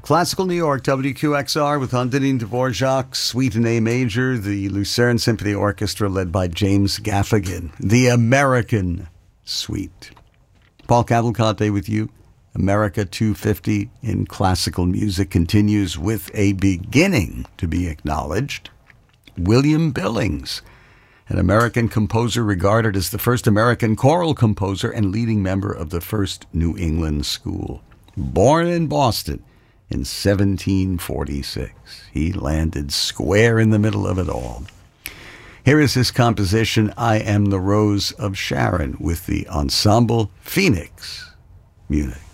Classical New York, WQXR with Huntington Dvorak, Suite in A Major, the Lucerne Symphony Orchestra led by James Gaffigan, the American Suite. Paul Cavalcante with you. America 250 in classical music continues with a beginning to be acknowledged. William Billings, an American composer regarded as the first American choral composer and leading member of the First New England School. Born in Boston in 1746, he landed square in the middle of it all. Here is his composition, I Am the Rose of Sharon, with the Ensemble Phoenix Munich.